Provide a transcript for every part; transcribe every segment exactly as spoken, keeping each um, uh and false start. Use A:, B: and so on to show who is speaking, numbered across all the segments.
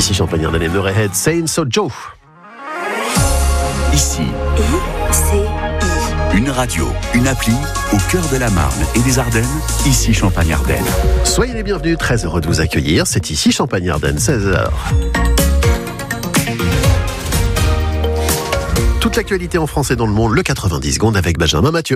A: Ici Champagne-Ardenne et Murrayhead, Saint So Joe.
B: Ici,
C: I C I.
B: une radio, une appli au cœur de la Marne et des Ardennes. Ici Champagne-Ardenne.
A: Soyez les bienvenus, très heureux de vous accueillir. C'est ici Champagne-Ardenne, seize heures. Toute l'actualité en France et dans le monde, le quatre-vingt-dix secondes avec Benjamin Mathieu.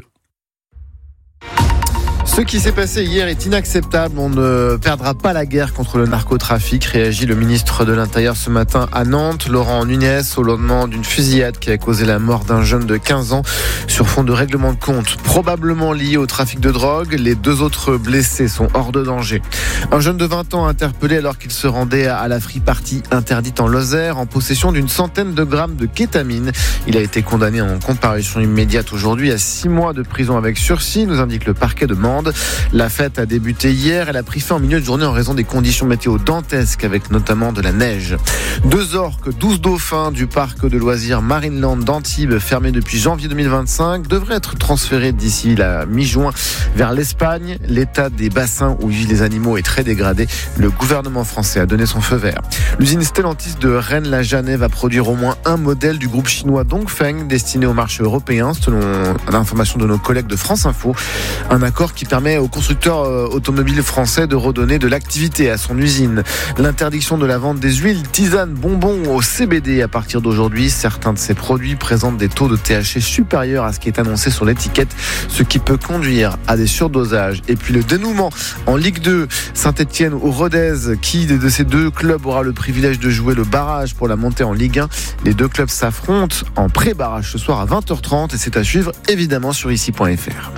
D: Ce qui s'est passé hier est inacceptable. On ne perdra pas la guerre contre le narcotrafic, réagit le ministre de l'Intérieur ce matin à Nantes, Laurent Nunez, au lendemain d'une fusillade qui a causé la mort d'un jeune de quinze ans sur fond de règlement de compte, probablement lié au trafic de drogue. Les deux autres blessés sont hors de danger. Un jeune de vingt ans interpellé alors qu'il se rendait à la free party interdite en Lozère en possession d'une centaine de grammes de kétamine. Il a été condamné en comparution immédiate aujourd'hui à six mois de prison avec sursis, nous indique le parquet de Mende. La fête a débuté hier, elle a pris fin en milieu de journée en raison des conditions météo dantesques avec notamment de la neige. Deux orques, douze dauphins du parc de loisirs Marineland d'Antibes, fermé depuis janvier deux mille vingt-cinq, devraient être transférés d'ici la mi-juin vers l'Espagne. L'état des bassins où vivent les animaux est très dégradé. Le gouvernement français a donné son feu vert. L'usine Stellantis de Rennes-la-Janet va produire au moins un modèle du groupe chinois Dongfeng destiné au marché européen, selon l'information de nos collègues de France Info. Un accord qui permet aux constructeurs automobiles français de redonner de l'activité à son usine. L'interdiction de la vente des huiles, tisanes, bonbons au C B D à partir d'aujourd'hui. Certains de ces produits présentent des taux de T H C supérieurs à ce qui est annoncé sur l'étiquette, ce qui peut conduire à des surdosages. Et puis le dénouement en Ligue deux, Saint-Etienne ou Rodez, qui de ces deux clubs aura le privilège de jouer le barrage pour la montée en Ligue un. Les deux clubs s'affrontent en pré-barrage ce soir à vingt heures trente et c'est à suivre évidemment sur ici point f r.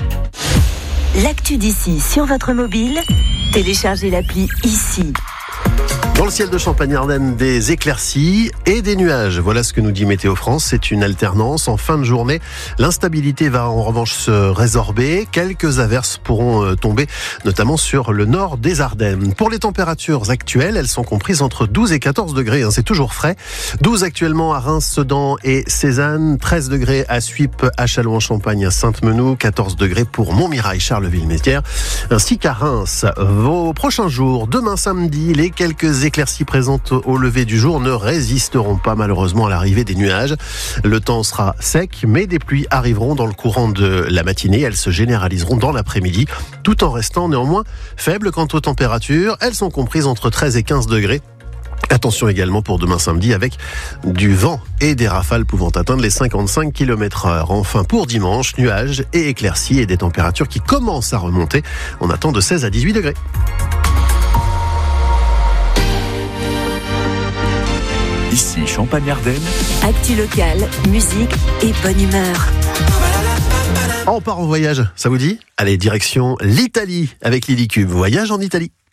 C: L'actu d'ici sur votre mobile, téléchargez l'appli Ici.
A: Dans le ciel de Champagne-Ardenne, des éclaircies et des nuages. Voilà ce que nous dit Météo France. C'est une alternance. En fin de journée, l'instabilité va en revanche se résorber. Quelques averses pourront tomber, notamment sur le nord des Ardennes. Pour les températures actuelles, elles sont comprises entre douze et quatorze degrés. C'est toujours frais. douze actuellement à Reims, Sedan et Cézanne. treize degrés à Suippes, à Châlons-en-Champagne, à Sainte-Menou. quatorze degrés pour Montmirail, Charleville-Mézières, ainsi qu'à Reims. Vos prochains jours, demain samedi, les quelques éclaircies présentes au lever du jour ne résisteront pas malheureusement à l'arrivée des nuages. Le temps sera sec, mais des pluies arriveront dans le courant de la matinée. Elles se généraliseront dans l'après-midi, tout en restant néanmoins faibles quant aux températures. Elles sont comprises entre treize et quinze degrés. Attention également pour demain samedi avec du vent et des rafales pouvant atteindre les cinquante-cinq kilomètres heure. Enfin pour dimanche, nuages et éclaircies et des températures qui commencent à remonter. On attend de seize à dix-huit degrés.
B: Ici Champagne-Ardenne.
C: Actu locale, musique et bonne humeur.
A: On part en voyage, ça vous dit ? Allez, direction l'Italie avec Lily Cube. Voyage en Italie.